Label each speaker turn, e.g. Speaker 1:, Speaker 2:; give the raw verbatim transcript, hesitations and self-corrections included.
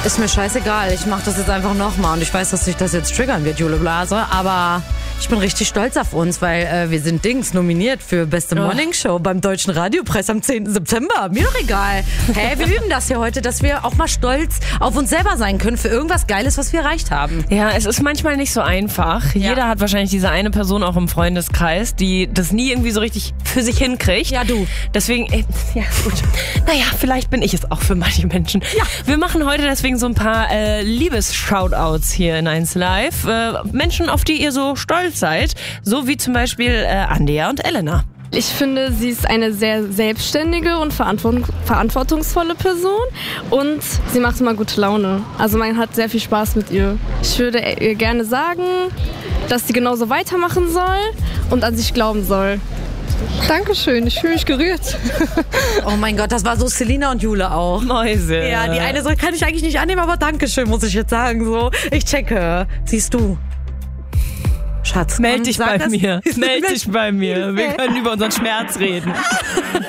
Speaker 1: Ist mir scheißegal, ich mache das jetzt einfach nochmal und ich weiß, dass sich das jetzt triggern wird, Jule Blase, aber ich bin richtig stolz auf uns, weil äh, wir sind Dings nominiert für Beste Morning Show beim Deutschen Radiopreis am zehnten September. Mir doch egal. Hä, wir üben das hier heute, dass wir auch mal stolz auf uns selber sein können für irgendwas Geiles, was wir erreicht haben.
Speaker 2: Ja, es ist manchmal nicht so einfach.
Speaker 1: Ja.
Speaker 2: Jeder hat wahrscheinlich diese eine Person auch im Freundeskreis, die das nie irgendwie so richtig für sich hinkriegt.
Speaker 1: Ja, du.
Speaker 2: Deswegen, äh, ja gut. Naja, vielleicht bin ich es auch für manche Menschen.
Speaker 1: Ja.
Speaker 2: Wir machen heute deswegen so ein paar äh, Liebes-Shoutouts hier in eins Live. Äh, Menschen, auf die ihr so stolz seid. So wie zum Beispiel äh, Andrea und Elena.
Speaker 3: Ich finde, sie ist eine sehr selbstständige und verantwortung- verantwortungsvolle Person und sie macht immer gute Laune. Also man hat sehr viel Spaß mit ihr. Ich würde ihr gerne sagen, dass sie genauso weitermachen soll und an sich glauben soll.
Speaker 4: Dankeschön, ich fühle mich gerührt.
Speaker 1: Oh mein Gott, das war so Selina und Jule auch.
Speaker 2: Mäuse.
Speaker 1: Ja, die eine so kann ich eigentlich nicht annehmen, aber Dankeschön, muss ich jetzt sagen. So, ich checke. Siehst du. Schatz,
Speaker 2: Meld dich
Speaker 1: sag
Speaker 2: bei
Speaker 1: das.
Speaker 2: mir. Meld dich bei mir. Wir können über unseren Schmerz reden.